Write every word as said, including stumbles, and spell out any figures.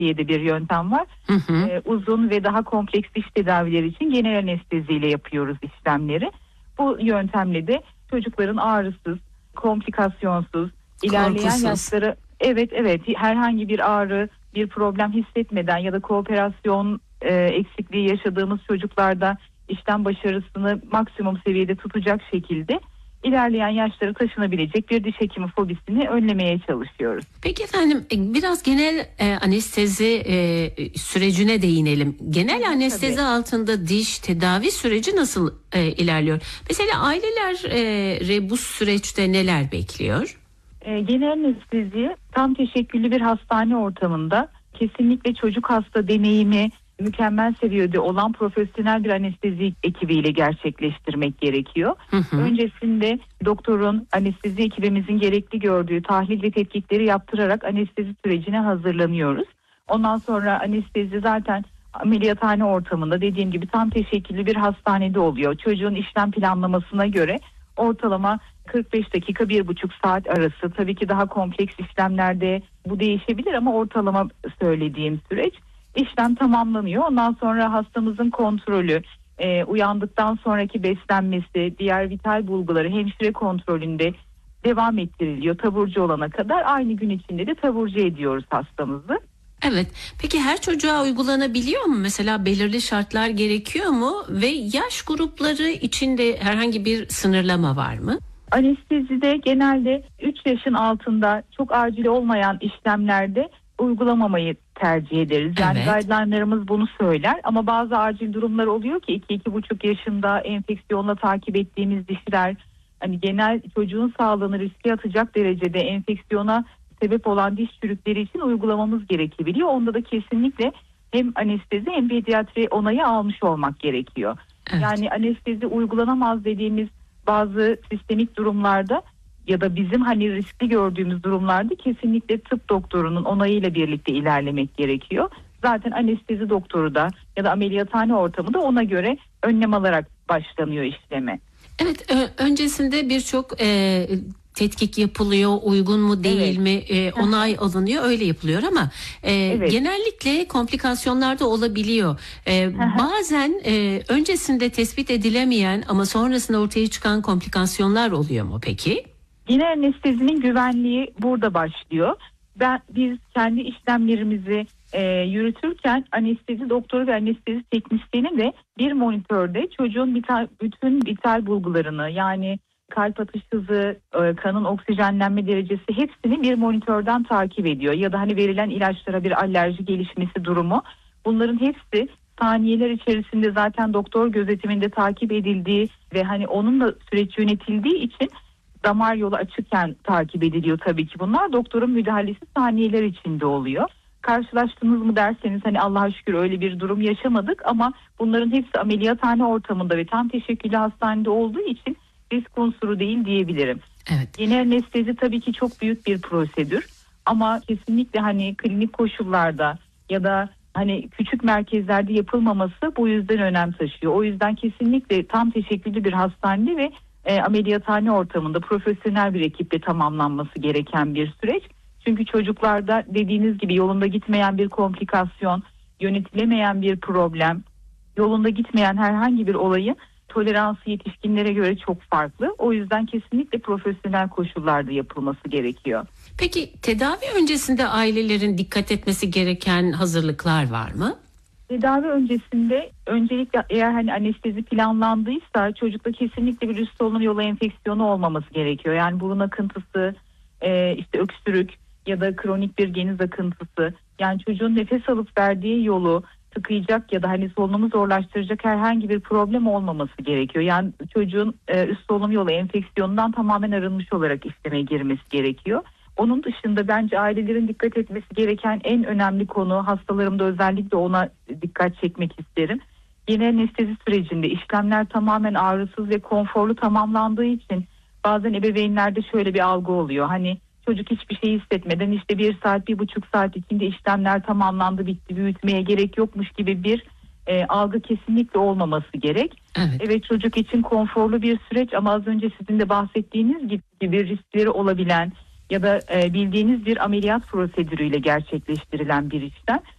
diye de bir yöntem var. Hı hı. Ee, uzun ve daha kompleks diş tedavileri için genel anesteziyle yapıyoruz işlemleri. Bu yöntemle de çocukların ağrısız, komplikasyonsuz, ilerleyen Korkusuz. yaşları evet evet herhangi bir ağrı, bir problem hissetmeden ya da kooperasyon e, eksikliği yaşadığımız çocuklarda işlem başarısını maksimum seviyede tutacak şekilde ilerleyen yaşlara taşınabilecek bir diş hekimi fobisini önlemeye çalışıyoruz. Peki efendim biraz genel e, anestezi e, sürecine değinelim. Genel anestezi Tabii. altında diş tedavi süreci nasıl e, ilerliyor? Mesela ailelere bu süreçte neler bekliyor? E, genel anestezi tam teşekküllü bir hastane ortamında kesinlikle çocuk hasta deneyimi mükemmel seviyede olan profesyonel bir anestezi ekibiyle gerçekleştirmek gerekiyor. Hı hı. Öncesinde doktorun, anestezi ekibimizin gerekli gördüğü tahlil ve tetkikleri yaptırarak anestezi sürecine hazırlanıyoruz. Ondan sonra anestezi zaten ameliyathane ortamında dediğim gibi tam teşekküllü bir hastanede oluyor. Çocuğun işlem planlamasına göre ortalama kırk beş dakika bir buçuk saat arası, tabii ki daha kompleks işlemlerde bu değişebilir ama ortalama söylediğim süreç. İşlem tamamlanıyor. Ondan sonra hastamızın kontrolü, e, uyandıktan sonraki beslenmesi, diğer vital bulguları hemşire kontrolünde devam ettiriliyor taburcu olana kadar. Aynı gün içinde de taburcu ediyoruz hastamızı. Evet. Peki her çocuğa uygulanabiliyor mu? Mesela belirli şartlar gerekiyor mu? Ve yaş grupları içinde herhangi bir sınırlama var mı? Anestezide genelde üç yaşın altında çok acil olmayan işlemlerde uygulamamayı tercih ederiz. Yani Evet. guideline'larımız bunu söyler ama bazı acil durumlar oluyor ki iki iki buçuk yaşında enfeksiyonla takip ettiğimiz dişler, hani genel çocuğun sağlığını riske atacak derecede enfeksiyona sebep olan diş çürükleri için uygulamamız gerekebiliyor. Onda da kesinlikle hem anestezi hem pediatri onayı almış olmak gerekiyor. Evet. Yani anestezi uygulanamaz dediğimiz bazı sistemik durumlarda ya da bizim hani riskli gördüğümüz durumlarda kesinlikle tıp doktorunun onayıyla birlikte ilerlemek gerekiyor. Zaten anestezi doktoru da ya da ameliyathane ortamı da ona göre önlem alarak başlanıyor işleme. Evet, ö- öncesinde birçok e, tetkik yapılıyor, uygun mu değil Evet. mi, e, onay alınıyor, öyle yapılıyor ama e, Evet. genellikle komplikasyonlar da olabiliyor. E, bazen e, öncesinde tespit edilemeyen ama sonrasında ortaya çıkan komplikasyonlar oluyor mu peki? Genel anestezinin güvenliği burada başlıyor. Ben biz kendi işlemlerimizi e, yürütürken anestezi doktoru ve anestezi teknisyeni de bir monitörde çocuğun vital, bütün vital bulgularını, yani kalp atış hızı, e, kanın oksijenlenme derecesi hepsini bir monitörden takip ediyor. Ya da hani verilen ilaçlara bir alerji gelişmesi durumu, bunların hepsi saniyeler içerisinde zaten doktor gözetiminde takip edildiği ve hani onunla süreç yönetildiği için damar yolu açıkken takip ediliyor tabii ki bunlar. Doktorun müdahalesi saniyeler içinde oluyor. Karşılaştınız mı derseniz hani Allah'a şükür öyle bir durum yaşamadık ama bunların hepsi ameliyathane ortamında ve tam teşekküllü hastanede olduğu için risk unsuru değil diyebilirim. Evet. Genel anestezi tabii ki çok büyük bir prosedür ama kesinlikle hani klinik koşullarda ya da hani küçük merkezlerde yapılmaması bu yüzden önem taşıyor. O yüzden kesinlikle tam teşekküllü bir hastanede ve E, ameliyathane ortamında profesyonel bir ekiple tamamlanması gereken bir süreç. Çünkü çocuklarda dediğiniz gibi yolunda gitmeyen bir komplikasyon, yönetilemeyen bir problem, yolunda gitmeyen herhangi bir olayın toleransı yetişkinlere göre çok farklı. O yüzden kesinlikle profesyonel koşullarda yapılması gerekiyor. Peki tedavi öncesinde ailelerin dikkat etmesi gereken hazırlıklar var mı? Tedavi öncesinde öncelikle eğer hani anestezi planlandıysa çocukta kesinlikle bir üst solunum yolu enfeksiyonu olmaması gerekiyor. Yani burun akıntısı, e, işte öksürük ya da kronik bir geniz akıntısı. Yani çocuğun nefes alıp verdiği yolu tıkayacak ya da hani solunumu zorlaştıracak herhangi bir problem olmaması gerekiyor. Yani çocuğun e, üst solunum yolu enfeksiyonundan tamamen arınmış olarak işleme girmesi gerekiyor. Onun dışında bence ailelerin dikkat etmesi gereken en önemli konu, hastalarımda özellikle ona dikkat çekmek isterim. Genel anestezi sürecinde işlemler tamamen ağrısız ve konforlu tamamlandığı için bazen ebeveynlerde şöyle bir algı oluyor. Hani çocuk hiçbir şey hissetmeden işte bir saat, bir buçuk saat içinde işlemler tamamlandı, bitti, büyütmeye gerek yokmuş gibi bir e, algı kesinlikle olmaması gerek. Evet. Evet, çocuk için konforlu bir süreç ama az önce sizin de bahsettiğiniz gibi riskleri olabilen ya da e, bildiğiniz bir ameliyat prosedürüyle gerçekleştirilen bir işlem.